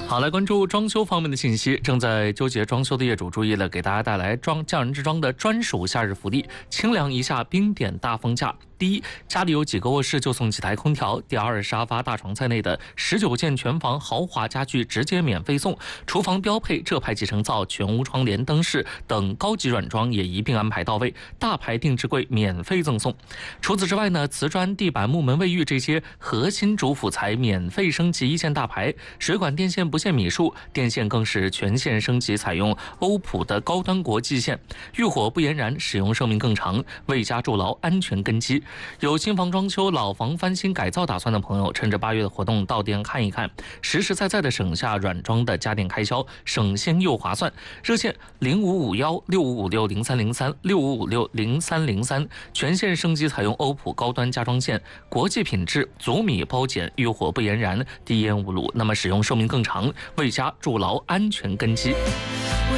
好，来关注装修方面的信息。正在纠结装修的业主注意了，给大家带来匠人之装的专属夏日福利，清凉一下冰点大放价。第一，家里有几个卧室就送几台空调；第二，沙发、大床在内的19件全房豪华家具直接免费送；厨房标配浙派集成灶、全屋窗帘、灯饰等高级软装也一并安排到位，大牌定制柜免费赠送。除此之外呢，瓷砖、地板、木门、卫浴这些核心主辅材免费升级1线大牌，水管电线不限米数，电线更是全线升级，采用欧普的高端国际线，遇火不延燃，使用寿命更长，为家筑牢安全根基。有新房装修、老房翻新改造打算的朋友，趁着8月的活动到店看一看，实实在在的省下软装的家电开销，省心又划算。热线05516560030365560303，全线升级采用欧普高端家装线，国际品质，足米包剪，遇火不延燃，低烟无卤，那么使用寿命更长，为家筑牢安全根基。